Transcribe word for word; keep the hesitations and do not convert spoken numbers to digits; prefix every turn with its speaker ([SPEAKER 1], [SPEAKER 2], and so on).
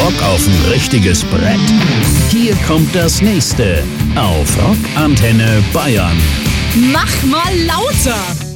[SPEAKER 1] Bock auf ein richtiges Brett? Hier kommt das nächste auf Rockantenne Bayern.
[SPEAKER 2] Mach mal lauter!